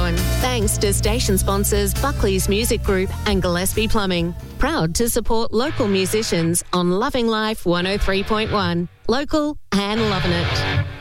on. Thanks to station sponsors Buckley's Music Group and Gillespie Plumbing. Proud to support local musicians on Loving Life 103.1. Local and loving it.